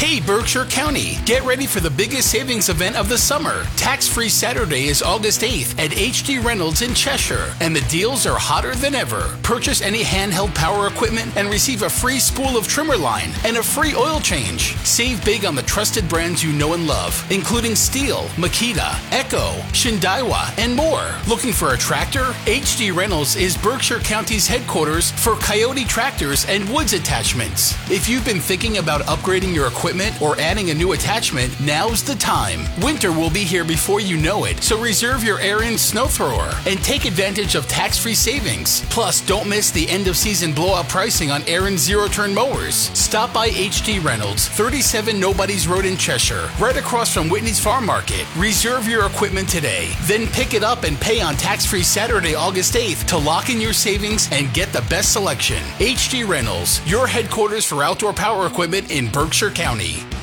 Hey Berkshire County, get ready for the biggest savings event of the summer. Tax-free Saturday is August 8th at HD Reynolds in Cheshire, and the deals are hotter than ever. Purchase any handheld power equipment and receive a free spool of trimmer line and a free oil change. Save big on the trusted brands you know and love, including Stihl, Makita, Echo, Shindaiwa, and more. Looking for a tractor? HD Reynolds is Berkshire County's headquarters for Coyote tractors and woods attachments. If you've been thinking about upgrading your equipment or adding a new attachment, now's the time. Winter will be here before you know it, so reserve your Ariens snow thrower and take advantage of tax-free savings. Plus, don't miss the end-of-season blowout pricing on Ariens zero-turn mowers. Stop by HD Reynolds, 37 Nobody's Road in Cheshire, right across from Whitney's Farm Market. Reserve your equipment today, then pick it up and pay on tax-free Saturday, August 8th to lock in your savings and get the best selection. HD Reynolds, your headquarters for outdoor power equipment in Berkshire County.